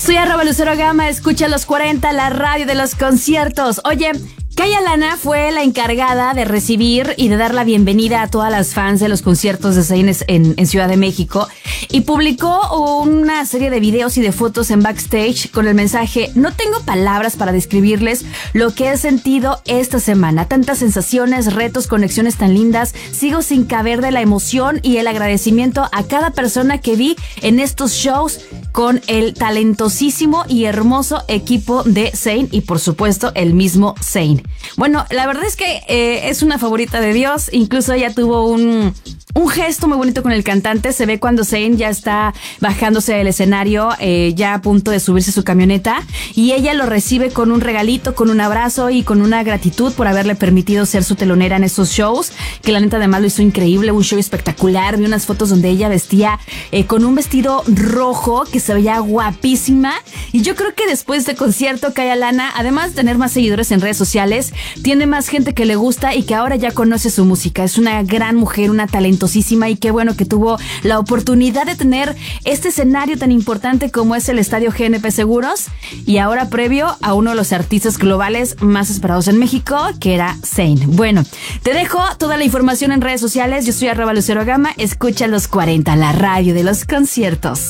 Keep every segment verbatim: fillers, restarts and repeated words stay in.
Soy arroba Lucero Gama, escucha los cuarenta, la radio de los conciertos. Oye, Kaya Lana fue la encargada de recibir y de dar la bienvenida a todas las fans de los conciertos de Zayn en, en Ciudad de México y publicó una serie de videos y de fotos en backstage con el mensaje: no tengo palabras para describirles lo que he sentido esta semana. Tantas sensaciones, retos, conexiones tan lindas. Sigo sin caber de la emoción y el agradecimiento a cada persona que vi en estos shows con el talentosísimo y hermoso equipo de Zayn y por supuesto el mismo Zayn. Bueno, la verdad es que eh, es una favorita de Dios. Incluso ella tuvo un, un gesto muy bonito con el cantante. Se ve cuando Zayn ya está bajándose del escenario, eh, ya a punto de subirse a su camioneta, y ella lo recibe con un regalito, con un abrazo y con una gratitud por haberle permitido ser su telonera en esos shows, que la neta además lo hizo increíble, un show espectacular. Vi unas fotos donde ella vestía eh, con un vestido rojo que se veía guapísima, y yo creo que después de este concierto, Kaya Lana, además de tener más seguidores en redes sociales, tiene más gente que le gusta y que ahora ya conoce su música. Es una gran mujer, una talentosísima, y qué bueno que tuvo la oportunidad de tener este escenario tan importante como es el Estadio G N P Seguros, y ahora previo a uno de los artistas globales más esperados en México, que era Zayn. Bueno, te dejo toda la información en redes sociales. Yo soy arroba Lucero Gama, escucha los cuarenta, la radio de los conciertos.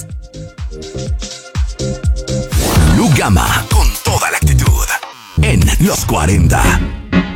Lu Gama, con toda la actitud en los cuarenta.